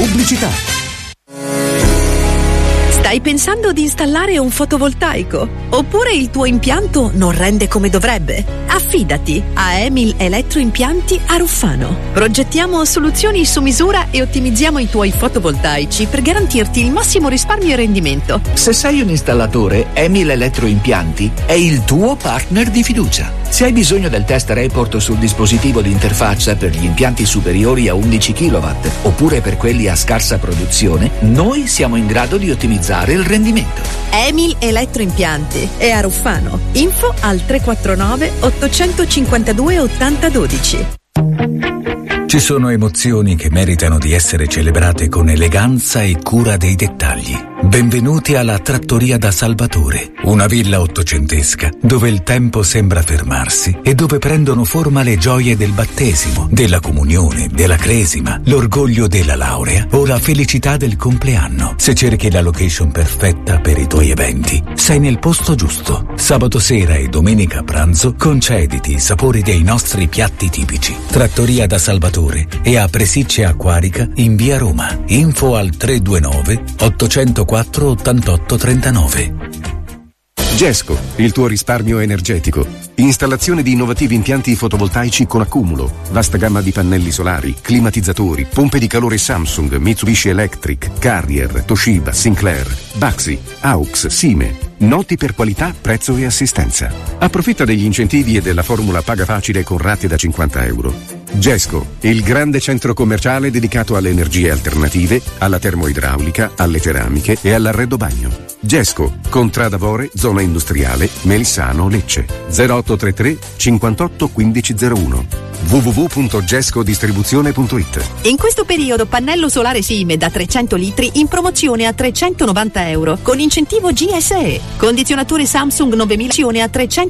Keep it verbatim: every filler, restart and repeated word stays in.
Pubblicità. Stai pensando di installare un fotovoltaico? Oppure il tuo impianto non rende come dovrebbe? Affidati a Emil Elettroimpianti a Ruffano. Progettiamo soluzioni su misura e ottimizziamo i tuoi fotovoltaici per garantirti il massimo risparmio e rendimento. Se sei un installatore, Emil Elettroimpianti è il tuo partner di fiducia. Se hai bisogno del test report sul dispositivo di interfaccia per gli impianti superiori a undici chilowatt oppure per quelli a scarsa produzione, noi siamo in grado di ottimizzare il rendimento. Emil Elettroimpianti è a Ruffano. Info al tre quattro nove ottocentocinquantadue ottanta dodici. Ci sono emozioni che meritano di essere celebrate con eleganza e cura dei dettagli. Benvenuti alla Trattoria da Salvatore, una villa ottocentesca dove il tempo sembra fermarsi e dove prendono forma le gioie del battesimo, della comunione, della cresima, l'orgoglio della laurea o la felicità del compleanno. Se cerchi la location perfetta per i tuoi eventi, sei nel posto giusto. Sabato sera e domenica pranzo concediti i sapori dei nostri piatti tipici. Trattoria da Salvatore è a Presicce Acquarica in via Roma. Info al tre due nove ottocentoquattro ottantotto trentanove. Gesco, il tuo risparmio energetico. Installazione di innovativi impianti fotovoltaici con accumulo, vasta gamma di pannelli solari, climatizzatori, pompe di calore Samsung, Mitsubishi Electric, Carrier, Toshiba, Sinclair, Baxi, Aux, Sime. Noti per qualità, prezzo e assistenza. Approfitta degli incentivi e della formula paga facile con rate da cinquanta euro. Gesco, il grande centro commerciale dedicato alle energie alternative, alla termoidraulica, alle ceramiche e all'arredo bagno. Gesco, Contrada Vore, zona industriale, Melissano, Lecce. zero otto tre tre cinquantotto quindici zero uno. w w w punto gescodistribuzione punto it. In questo periodo pannello solare Sime da trecento litri in promozione a trecentonovanta euro con incentivo G S E. Condizionatore Samsung novemila a trecento